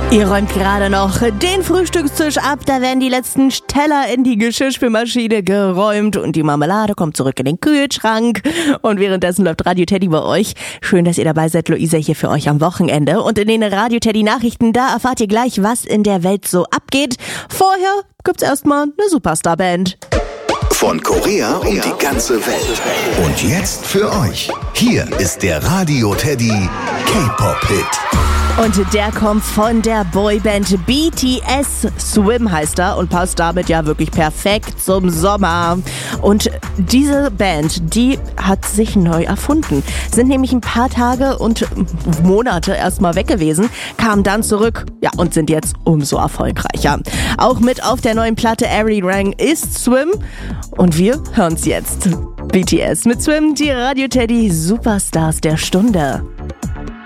Ihr räumt gerade noch den Frühstückstisch ab, da werden die letzten Teller in die Geschirrspülmaschine geräumt und die Marmelade kommt zurück in den Kühlschrank und währenddessen läuft Radio Teddy bei euch. Schön, dass ihr dabei seid, Luisa hier für euch am Wochenende und in den Radio Teddy Nachrichten, da erfahrt ihr gleich, was in der Welt so abgeht. Vorher gibt's erstmal eine Superstar-Band. Von Korea um die ganze Welt. Und jetzt für euch. Hier ist der Radio Teddy K-Pop-Hit. Und der kommt von der Boyband BTS. Swim heißt er und passt damit ja wirklich perfekt zum Sommer. Und diese Band, die hat sich neu erfunden. Sind nämlich ein paar Tage und Monate erstmal weg gewesen, kamen dann zurück, ja, und sind jetzt umso erfolgreicher. Auch mit auf der neuen Platte Arirang ist Swim. Und wir hören's jetzt. BTS mit Swim, die Radio Teddy Superstars der Stunde.